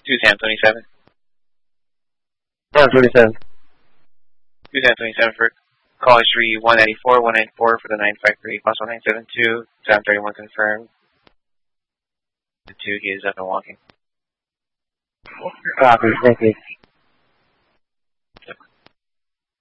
2 Sam 27. Sam 27. 2 Sam 27 for call history 194, 194 for the 953, possible 972, Sam 31 confirmed. The 2, he is up and walking. Copy, thank you.